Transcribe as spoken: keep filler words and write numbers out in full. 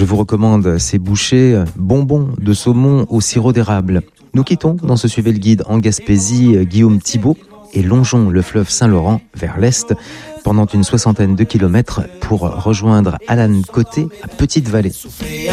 vous recommande ses bouchées bonbons de saumon au sirop d'érable. Nous quittons dans ce Suivez le Guide en Gaspésie Guillaume Thibault et longeons le fleuve Saint-Laurent vers l'est pendant une soixantaine de kilomètres pour rejoindre Alan Côté à Petite-Vallée.